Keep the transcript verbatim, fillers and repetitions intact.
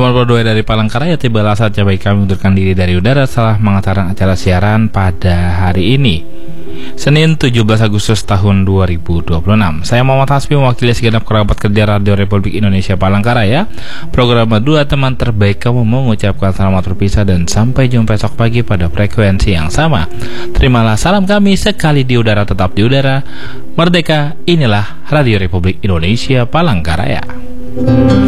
Teman berdua dari Palangkaraya, tibalah saatnya bagi kami mundurkan diri dari udara setelah mengantarkan acara siaran pada hari ini, Senin tujuh belas Agustus tahun dua ribu dua puluh enam. Saya Muhammad Hasbi mewakili segenap kerabat kerja Radio Republik Indonesia Palangkaraya. Program dua teman terbaik kamu mengucapkan selamat berpisah dan sampai jumpa esok pagi pada frekuensi yang sama. Terimalah salam kami, sekali di udara tetap di udara. Merdeka, inilah Radio Republik Indonesia Palangkaraya.